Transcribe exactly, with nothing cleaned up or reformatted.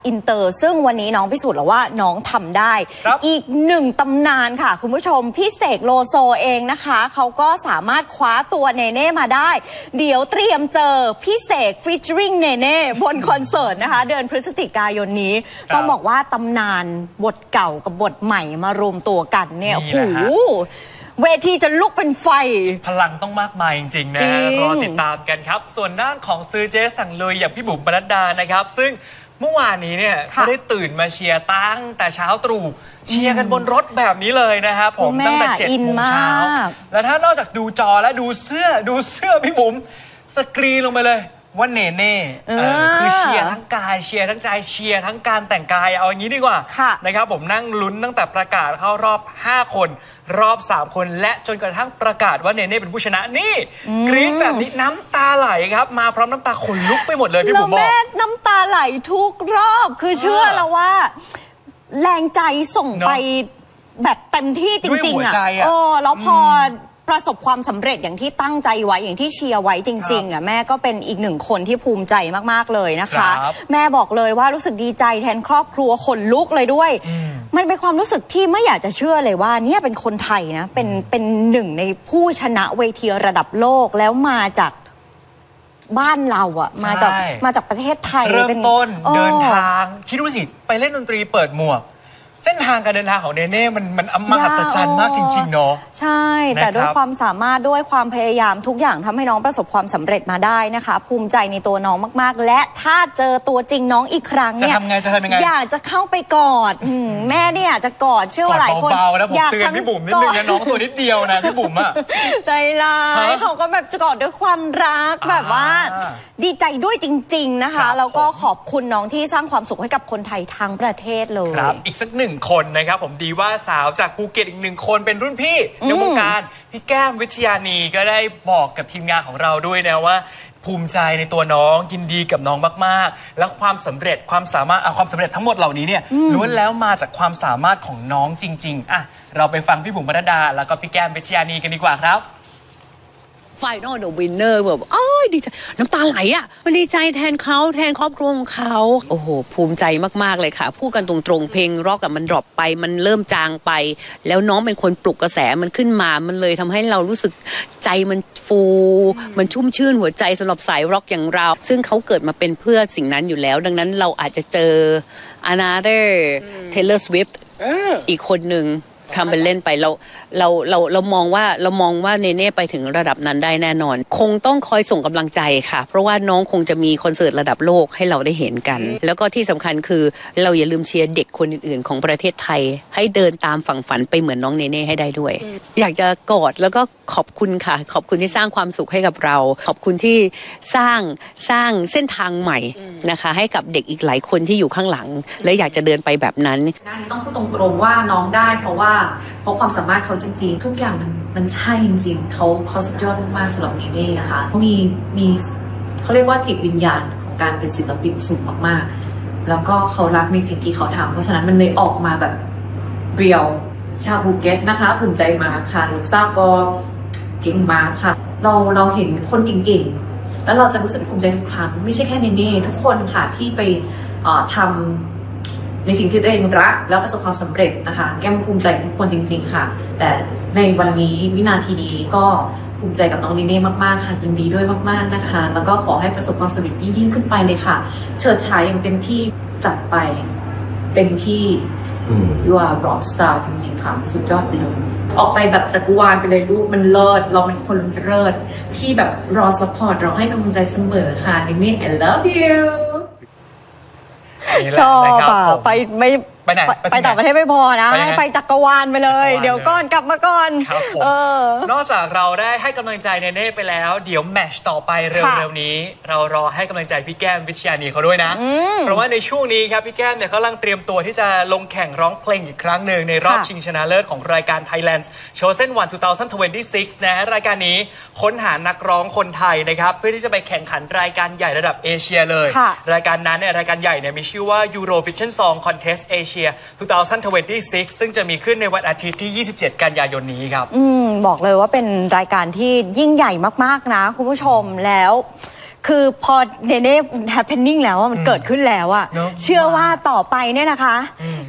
อินเตอร์ซึ่งวันนี้น้องพิสูจน์แล้วว่าน้องทำได้อีกหนึ่งตำนานค่ะคุณผู้ชมพี่เสกโลโซเองนะคะเขาก็สามารถคว้าตัวเนเน่มาได้เดี๋ยวเตรียมเจอพี่เสกฟีเจอริงเนเน่บนคอนเสิร์ตนะคะเดือนพฤศจิกายนนี้ต้องบอกว่าตำนานบทเก่ากับบทใหม่มารวมตัวกันเนี่ยโอ้โหเวทีจะลุกเป็นไฟพลังต้องมากมายจริงๆนะรอติดตามกันครับส่วนด้านของซื้อเจ๊สั่งเลยอย่างพี่บุ๋มปนัดดานะครับซึ่งเมื่อวานนี้เนี่ยก็ได้ตื่นมาเชียร์ตั้งแต่เช้าตรู่เชียร์กันบนรถแบบนี้เลยนะครับผมตั้งแต่เจ็ดโมงเช้าแล้วถ้านอกจากดูจอและดูเสื้อดูเสื้อพี่บุ๋มสกรีนลงไปเลยว่าเนเน่คือเชียร์ทั้งกายเชียร์ทั้งใจเชียร์ทั้งการแต่งกายเอาอย่างนี้ดีกว่านะครับผมนั่งลุ้นตั้งแต่ประกาศเข้ารอบห้าคนรอบสามคนและจนกระทั่งประกาศว่าเนเน่เป็นผู้ชนะนี่กรี๊ดแบบนี้น้ำตาไหลครับมาพร้อมน้ำตาขนลุกไปหมดเลยพี่บุ๋มบอกแม่น้ำตาไหลทุกรอบคือเชื่อแล้วว่าแรงใจส่งไปแบบเต็มที่จริงๆอ่ะเออแล้วพอประสบความสำเร็จอย่างที่ตั้งใจไว้อย่างที่เชียร์ไว้จริงๆอ่ะแม่ก็เป็นอีกหนึ่งคนที่ภูมิใจมากๆเลยนะคะแม่บอกเลยว่ารู้สึกดีใจแทนครอบครัวขนลุกเลยด้วยมันเป็นความรู้สึกที่ไม่อยากจะเชื่อเลยว่าเนี่ยเป็นคนไทยนะเป็นเป็นหนึ่งในผู้ชนะเวทีระดับโลกแล้วมาจากบ้านเราอ่ะมาจากมาจากประเทศไทยเริ่มต้นเดินทางคิดดูสิไปเล่นดนตรีเปิดหมวกเส้นทางการเดินทางของเนเน่มันมันมหัศจรรย์มากจริงๆเนาะใช่แต่ด้วยความสามารถด้วยความพยายามทุกอย่างทำให้น้องประสบความสำเร็จมาได้นะคะภูมิใจในตัวน้องมากๆและถ้าเจอตัวจริงน้องอีกครั้งเนี่ยจะทำไงจะทำยังไงอยากจะเข้าไปกอดแม่เนี่ยจะกอดเชื่อว่าหลายคนเบาๆนะผมเตือนพี่บุ๋มนิดนึงนะน้องตัวนิดเดียวนะพี่บุ๋มอะใจร้ายเขาก็แบบจะกอดด้วยความรักแบบว่าดีใจด้วยจริงๆนะคะแล้วก็ขอบคุณน้องที่สร้างความสุขให้กับคนไทยทั้งประเทศเลยครับอีกสักหนึ่งคนนะครับผมดีว่าสาวจากภูเก็ตอีกหนึ่งคนเป็นรุ่นพี่ในวงการพี่แก้มวิชยานีก็ได้บอกกับทีมงานของเราด้วยนะว่าภูมิใจในตัวน้องยินดีกับน้องมากๆและความสำเร็จความสามารถเอาความสำเร็จทั้งหมดเหล่านี้เนี่ยล้วนแล้วมาจากความสามารถของน้องจริงๆอ่ะเราไปฟังพี่บุ๋มปนัดดาแล้วก็พี่แก้มวิชยานีกันดีกว่าครับ Final the winner แบบโอ้ยดีใจน้ำตาไหลอ่ะมันดีใจแทนเขาแทนครอบครัวของเขาโอ้โหภูมิใจมากๆเลยค่ะพูดกันตรงๆเพลงร็อกกับมันดรอปไปมันเริ่มจางไปแล้วน้องเป็นคนปลุกกระแสมันขึ้นมามันเลยทำให้เรารู้สึกใจมันฟูมันชุ่มชื่นหัวใจสำหรับสายร็อกอย่างเราซึ่งเขาเกิดมาเป็นเพื่อสิ่งนั้นอยู่แล้วดังนั้นเราอาจจะเจอ another Taylor Swift อีกคนหนึ่งทำเป็นเล่นไปเราเราเราเรามองว่าเรามองว่าเนเน่ไปถึงระดับนั้นได้แน่นอนคงต้องคอยส่งกำลังใจค่ะเพราะว่าน้องคงจะมีคอนเสิร์ตระดับโลกให้เราได้เห็นกันแล้วก็ที่สำคัญคือเราอย่าลืมเชียร์เด็กคนอื่นๆของประเทศไทยให้เดินตามฝั่งฝันไปเหมือนน้องเนเน่ให้ได้ด้วยอยากจะกอดแล้วก็ขอบคุณค่ะขอบคุณที่สร้างความสุขให้กับเราขอบคุณที่สร้างสร้างเส้นทางใหม่นะคะให้กับเด็กอีกหลายคนที่อยู่ข้างหลังและอยากจะเดินไปแบบนั้นน่าจะต้องพูดตรงๆว่าน้องได้เพราะว่าเพราะความสามารถเขาจริงๆทุกอย่างมันมันใช่จริงๆเขาเขาสุดยอดมากๆสำหรับเนเน่นะคะมีมีเขาเรียกว่าจิตวิญญาณของการเป็นศิลปินสูงมากๆแล้วก็เขารักในสิ่งที่เขาทำเพราะฉะนั้นมันเลยออกมาแบบเรียวชาวภูเก็ตนะคะภูมิใจมากค่ะลูกสาวก็เก่งมากค่ะเราเราเห็นคนเก่งๆแล้วเราจะรู้สึกภูมิใจทุกครั้งไม่ใช่แค่เนเน่ทุกคนค่ะที่ไปทำในสิ่งที่ตัวเองรักแล้วประสบความสำเร็จนะคะแก้มภูมิใจทุกคนจริงๆค่ะแต่ในวันนี้วินาทีนี้ก็ภูมิใจกับน้องเนเน่มากๆค่ะยินดีด้วยมากๆนะคะแล้วก็ขอให้ประสบความสำเร็จยิ่งขึ้นไปเลยค่ะเฉิดฉายอย่างเต็มที่จัดไปเต็มที่ยูอาร์ร็อกสตาร์จริงๆค่ะสุดยอดไปเลยออกไปแบบจักรวาลไปเลยลูกมันเลิศเราเป็นคนเลิศพี่แบบรอซัพพอร์ตเราให้กำลังใจเสมอค่ะเนเน่ I love you ชอบอ่ะไปไม่ไปไหนไปต่างประเทศไม่พอนะให้ไปจักรวาลไปเลยเดี๋ยวก่อนกลับมาก่อนเออนอกจากเราได้ให้กำลังใจเนเน่ไปแล้วเดี๋ยวแมตช์ต่อไปเร็วๆนี้เรารอให้กำลังใจพี่แก้มวิชยานีเขาด้วยนะเพราะว่าในช่วงนี้ครับพี่แก้มเนี่ยเขากำลังเตรียมตัวที่จะลงแข่งร้องเพลงอีกครั้งหนึ่งในรอบชิงชนะเลิศของรายการ Thailand Chosen One สองพันยี่สิบหกนะรายการนี้ค้นหานักร้องคนไทยนะครับเพื่อที่จะไปแข่งขันรายการใหญ่ระดับเอเชียเลยรายการนั้นเนี่ยรายการใหญ่เนี่ยมีชื่อว่า Eurovision Song Contest Asiaสองพันยี่สิบหกซึ่งจะมีขึ้นในวันอาทิตย์ที่ยี่สิบเจ็ดกันยายนนี้ครับอืมบอกเลยว่าเป็นรายการที่ยิ่งใหญ่มากๆนะคุณผู้ชมแล้วคือพอเนเน่ happening แล้วอะมันเกิดขึ้นแล้วอะเนอะเชื่อว่าต่อไปเนี่ยนะคะอืม